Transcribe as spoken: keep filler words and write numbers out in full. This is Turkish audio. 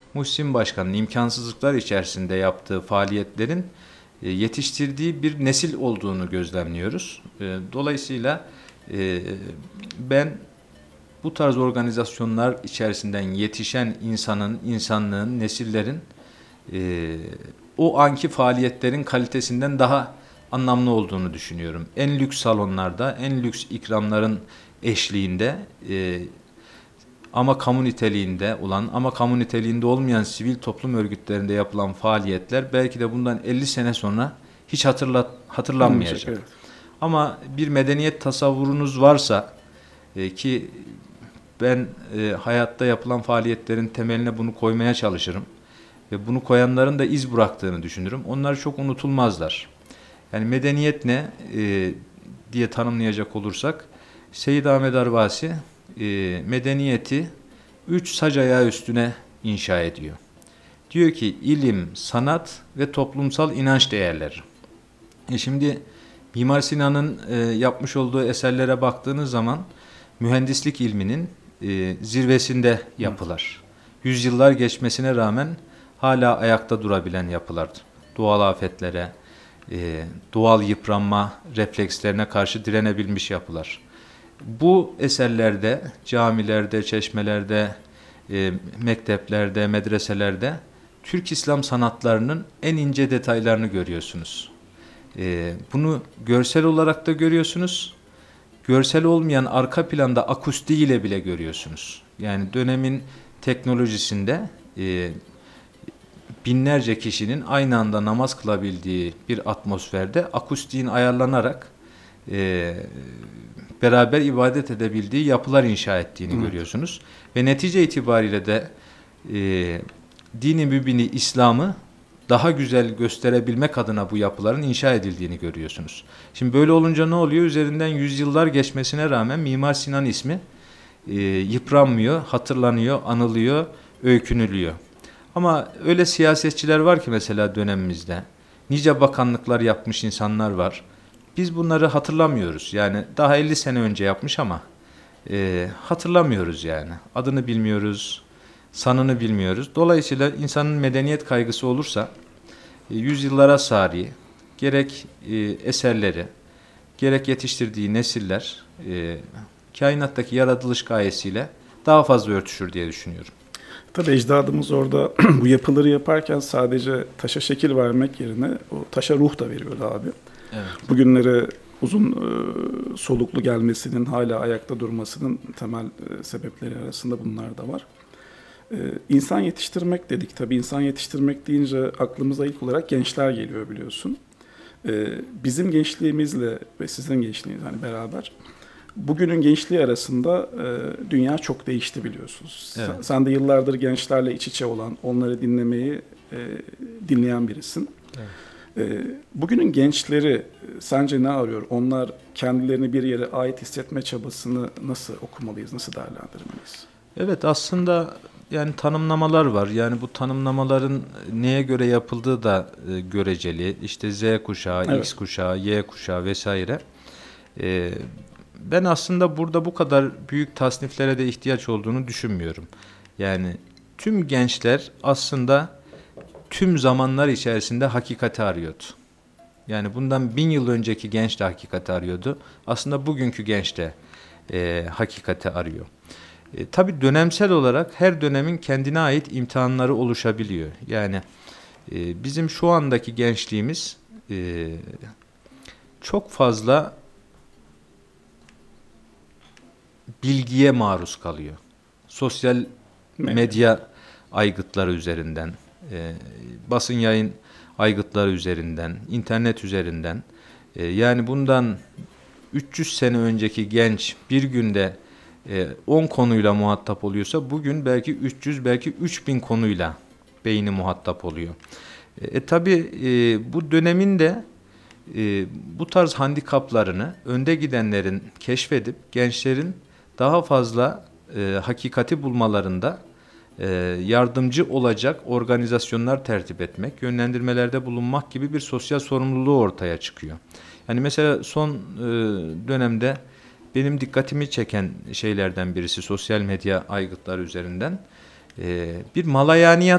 Muhsin Başkan'ın imkansızlıklar içerisinde yaptığı faaliyetlerin e, yetiştirdiği bir nesil olduğunu gözlemliyoruz. E, dolayısıyla e, ben bu tarz organizasyonlar içerisinden yetişen insanın, insanlığın, nesillerin e, o anki faaliyetlerin kalitesinden daha anlamlı olduğunu düşünüyorum. En lüks salonlarda, en lüks ikramların eşliğinde e, ama kamu niteliğinde olan ama kamu niteliğinde olmayan sivil toplum örgütlerinde yapılan faaliyetler belki de bundan elli sene sonra hiç hatırla, hatırlanmayacak. Evet. Ama bir medeniyet tasavvurunuz varsa e, ki ben e, hayatta yapılan faaliyetlerin temeline bunu koymaya çalışırım ve bunu koyanların da iz bıraktığını düşünürüm. Onlar çok unutulmazlar. Yani medeniyet ne e, diye tanımlayacak olursak Seyyid Ahmed Arvasi e, medeniyeti üç sac ayağı üstüne inşa ediyor. Diyor ki ilim, sanat ve toplumsal inanç değerleri. E şimdi Mimar Sinan'ın e, yapmış olduğu eserlere baktığınız zaman mühendislik ilminin e, zirvesinde yapılar. Yüzyıllar geçmesine rağmen hala ayakta durabilen yapılardır. Doğal afetlere, e, doğal yıpranma reflekslerine karşı direnebilmiş yapılar. Bu eserlerde, camilerde, çeşmelerde, e, mekteplerde, medreselerde Türk İslam sanatlarının en ince detaylarını görüyorsunuz. E, bunu görsel olarak da görüyorsunuz. Görsel olmayan arka planda akustiğiyle bile görüyorsunuz. Yani dönemin teknolojisinde e, binlerce kişinin aynı anda namaz kılabildiği bir atmosferde akustiğin ayarlanarak e, beraber ibadet edebildiği yapılar inşa ettiğini evet. görüyorsunuz. Ve netice itibariyle de e, dini mübini İslam'ı daha güzel gösterebilmek adına bu yapıların inşa edildiğini görüyorsunuz. Şimdi böyle olunca ne oluyor? Üzerinden yüzyıllar geçmesine rağmen Mimar Sinan ismi e, yıpranmıyor, hatırlanıyor, anılıyor, öykünülüyor. Ama öyle siyasetçiler var ki mesela dönemimizde, nice bakanlıklar yapmış insanlar var. Biz bunları hatırlamıyoruz. Yani daha elli sene önce yapmış ama e, hatırlamıyoruz yani. Adını bilmiyoruz, sanını bilmiyoruz. Dolayısıyla insanın medeniyet kaygısı olursa e, yüzyıllara sari gerek e, eserleri, gerek yetiştirdiği nesiller e, kainattaki yaratılış gayesiyle daha fazla örtüşür diye düşünüyorum. Tabii ecdadımız orada bu yapıları yaparken sadece taşa şekil vermek yerine o taşa ruh da veriyordu abi. Evet. Bugünlere uzun e, soluklu gelmesinin, hala ayakta durmasının temel e, sebepleri arasında bunlar da var. E, insan yetiştirmek dedik. Tabii insan yetiştirmek deyince aklımıza ilk olarak gençler geliyor biliyorsun. E, bizim gençliğimizle ve sizin gençliğiniz hani beraber bugünün gençliği arasında e, dünya çok değişti biliyorsunuz. Evet. Sen, sen de yıllardır gençlerle iç içe olan, onları dinlemeyi e, dinleyen birisin. Evet. E, bugünün gençleri sence ne arıyor? Onlar kendilerini bir yere ait hissetme çabasını nasıl okumalıyız, nasıl değerlendirmeliyiz? Evet, aslında yani tanımlamalar var. Yani bu tanımlamaların neye göre yapıldığı da e, göreceli. İşte Z kuşağı, Evet. X kuşağı, Y kuşağı vesaire. E, ben aslında burada bu kadar büyük tasniflere de ihtiyaç olduğunu düşünmüyorum. Yani tüm gençler aslında tüm zamanlar içerisinde hakikati arıyordu. Yani bundan bin yıl önceki genç de hakikati arıyordu. Aslında bugünkü genç de e, hakikati arıyor. E, tabii dönemsel olarak her dönemin kendine ait imtihanları oluşabiliyor. Yani e, bizim şu andaki gençliğimiz e, çok fazla bilgiye maruz kalıyor. Sosyal medya aygıtları üzerinden, e, basın yayın aygıtları üzerinden, internet üzerinden. E, yani bundan üç yüz sene önceki genç bir günde on konuyla muhatap oluyorsa bugün belki üç yüz belki üç bin konuyla beyni muhatap oluyor. E, tabii e, bu dönemin de e, bu tarz handikaplarını önde gidenlerin keşfedip gençlerin daha fazla e, hakikati bulmalarında e, yardımcı olacak organizasyonlar tertip etmek, yönlendirmelerde bulunmak gibi bir sosyal sorumluluğu ortaya çıkıyor. Yani mesela son e, dönemde benim dikkatimi çeken şeylerden birisi sosyal medya aygıtları üzerinden e, bir malayaniyat